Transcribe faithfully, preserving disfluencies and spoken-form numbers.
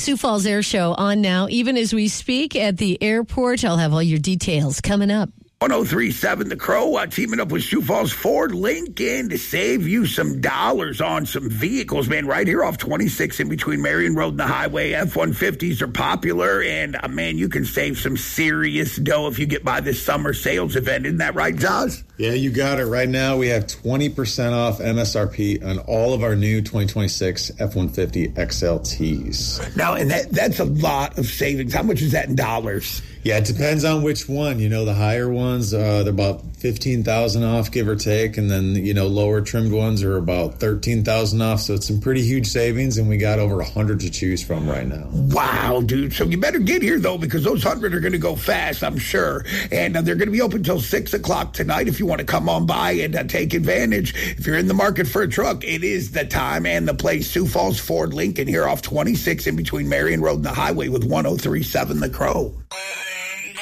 Sioux Falls Air Show on now, even as we speak at the airport. I'll have all your details coming up. one oh three point seven The Crow, uh, teaming up with Sioux Falls Ford Lincoln to save you some dollars on some vehicles, man. Right here off twenty-six in between Marion Road and the highway. F one fifties are popular, and, uh, man, you can save some serious dough if you get by this summer sales event. Isn't that right, Josh? Yeah, you got it. Right now, we have twenty percent off M S R P on all of our new twenty twenty-six F one fifty X L Ts. Now, and that that's a lot of savings. How much is that in dollars? Yeah, it depends on which one. You know, the higher ones, uh, they're about fifteen thousand off, give or take. And then, you know, lower trimmed ones are about thirteen thousand off. So it's some pretty huge savings, and we got over one hundred to choose from right now. Wow, dude. So you better get here, though, because those one hundred are going to go fast, I'm sure. And uh, they're going to be open until six o'clock tonight if you want to come on by and uh, take advantage. If you're in the market for a truck, it is the time and the place. Sioux Falls Ford Lincoln here off twenty-six in between Marion Road and the highway with one oh three point seven The Crow.